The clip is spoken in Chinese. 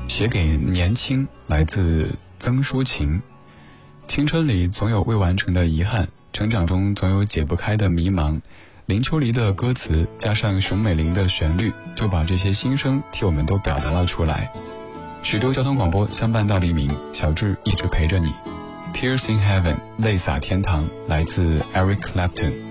写给年轻，来自曾淑琴。青春里总有未完成的遗憾，成长中总有解不开的迷茫。林秋离的歌词加上熊美玲的旋律，就把这些心声替我们都表达了出来。许州交通广播相伴到黎明，小智一直陪着你。Tears in Heaven 泪洒天堂，来自 Eric Clapton。